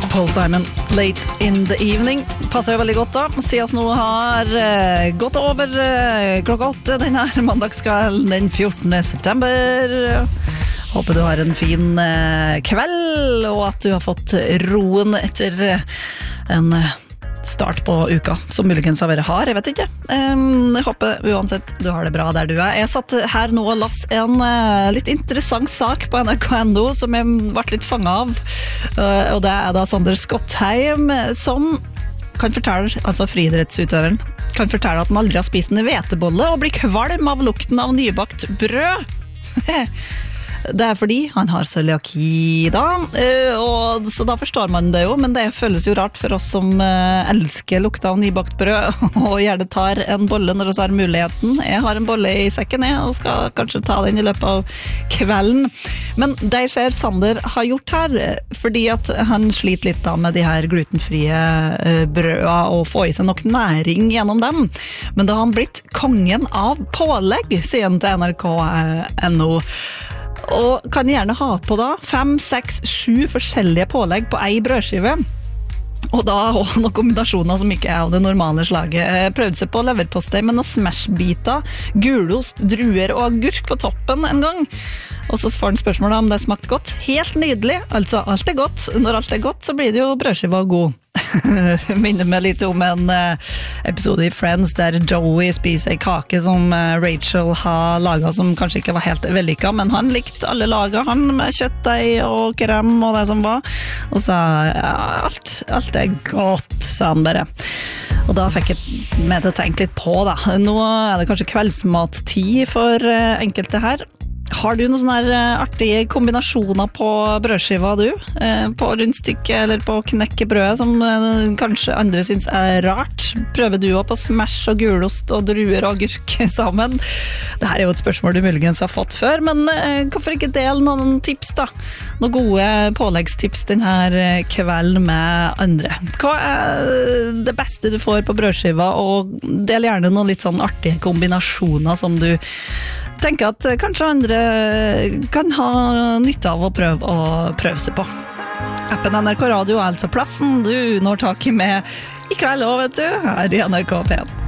Paul Simon, Late in the Evening. Passer jo veldig godt da, siden oss nå har gått over klokka 8 denne mandagskvelden den 14. september. Håper du har en fin kveld, og at du har fått roen etter en start på uka, som muligens har vært hard, jeg vet ikke. Jeg håper uansett du har det bra der du er. Jeg satt her nå og las en litt interessant sak på NRK.no som jeg ble litt fanget av, og det er da Sander Skottheim som kan fortelle, altså friidrettsutøveren, kan fortelle at han aldri har spist en hvetebolle og blir kvalm av lukten av nybakt brød. Det er fordi han har cøliaki da, og så da forstår man det jo, men det føles jo rart for oss som elsker lukta av nybakt brød, og gjerne tar en bolle når vi har muligheten. Jeg har en bolle i sekken, og skal kanskje ta den i løpet av kvelden. Men det ser Sander har gjort her, fordi at han sliter litt da med de her glutenfrie brødene, og få i seg nok næring gjennom dem. Men da har han blitt kongen av pålegg, sier han til NRK.no. Og kan gjerne ha på da 5, 6, 7 forskjellige pålegg på ei brødskive. Og da også noen kombinasjoner som ikke er av det normale slaget. Jeg prøvde seg på leverpostei med noen smashbiter, gulost, druer og agurk på toppen en gang. Og så får han spørsmålet om det smakte godt. Helt nydelig, altså alt er godt. Når alt er godt, så blir det jo brødskiva god. Minner meg litt om en episode i Friends der Joey spiser en kake som Rachel har laget som kanskje ikke var helt vellykket, men han likte alle laget, han med kjøttdeig og krem og det som var, og sa ja, alt er godt, sa han bare. Og da fikk jeg med til å tenke litt på da. Nå er det kanskje kveldsmattid for enkelte her. Har du noen sånne artige kombinasjoner på brødskiva du? På rundstykke eller på knekkebrødet som kanskje andre synes er rart? Prøver du også på smash og gulost og druer og agurk sammen? Dette er jo et spørsmål du muligens har fått før, men hvorfor ikke dele noen tips da? Noen gode påleggstips denne kvelden med andre. Hva er det beste du får på brødskiva? Og del gjerne noen litt sånn artige kombinasjoner som du tenker at kanskje andre kan ha nytte av å prøve seg på. Appen NRK Radio er altså plassen du når tak i med i kveld også, vet du, her i NRK P1.